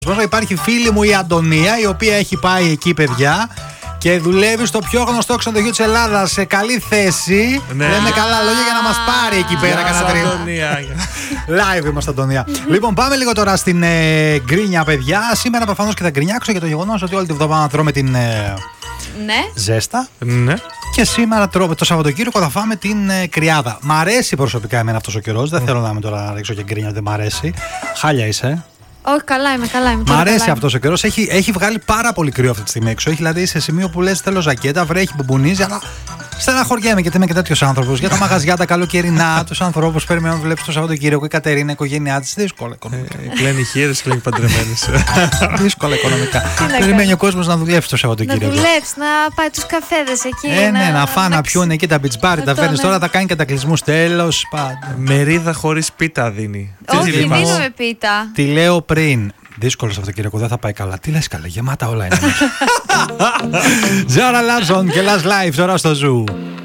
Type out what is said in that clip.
Υπάρχει φίλη μου η Αντωνία, η οποία έχει πάει εκεί, παιδιά, και δουλεύει στο πιο γνωστό ξενοδοχείο της Ελλάδας, σε καλή θέση. Ναι. Λέμε καλά λόγια για να μας πάρει εκεί πέρα κατά τρίμα. Live είμαστε, Αντωνία. Λοιπόν, πάμε λίγο τώρα στην γκρίνια, παιδιά. Σήμερα προφανώς και θα γκρινιάξω για το γεγονός ότι όλη την εβδομάδα τρώμε την ζέστα. Ναι. Και σήμερα το Σαββατοκύριακο θα φάμε την κρυάδα. Μ' αρέσει προσωπικά εμένα αυτός ο καιρός. Δεν θέλω να είμαι τώρα να ρίξω και γκρίνια, δεν μ' αρέσει. Χάλια είσαι. Όχι, καλά είμαι. Μ' αρέσει αυτός ο καιρός. Έχει βγάλει πάρα πολύ κρύο αυτή τη στιγμή έξω. Έχει δηλαδή σε σημείο που λες θέλω ζακέτα, βρέχει, μπουμπουνίζει, αλλά στεναχωριέμαι γιατί είμαι και τέτοιος άνθρωπος. Για τα μαγαζιά, τα καλοκαιρινά, τους ανθρώπους περιμένουν να δουλέψει το Σαββατοκύριακο. Η Κατερίνα, η οικογένειά της, δύσκολα οικονομικά. Κλαίνει χείρες, κλαίνει παντρεμένες. Δύσκολα οικονομικά. Περιμένει ο κόσμος να δουλέψει το Σαββατοκύριακο. Να δουλέψει, να πάει τους καφέδες εκεί. Ναι, να φάνε, να πιούν εκεί τα beach bar. Τα φέρνει τώρα, θα κάνει κατακλυσμούς τέλος πάντων. Μερίδα χωρίς πίτα δίνει. Όχι, δίνουμε πίτα. Τη λέω πριν. Δύσκολο Σαββατοκύριακο, δεν θα πάει καλά. Τι λες καλά, γεμάτα όλα είναι. Ζάρα Λάρσον και Last Life τώρα στο Ζου.